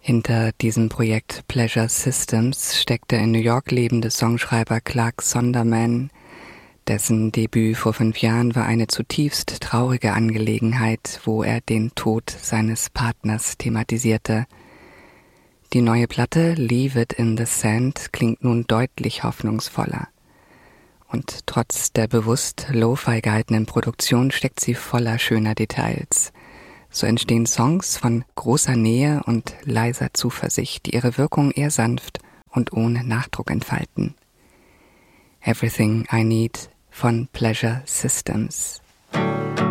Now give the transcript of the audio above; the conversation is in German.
Hinter diesem Projekt Pleasure Systems steckt der in New York lebende Songschreiber Clark Sonderman. Dessen Debüt vor 5 Jahren war eine zutiefst traurige Angelegenheit, wo er den Tod seines Partners thematisierte. Die neue Platte Leave It in the Sand klingt nun deutlich hoffnungsvoller. Und trotz der bewusst lo-fi gehaltenen Produktion steckt sie voller schöner Details. So entstehen Songs von großer Nähe und leiser Zuversicht, die ihre Wirkung eher sanft und ohne Nachdruck entfalten. Everything I Need von Pleasure Systems.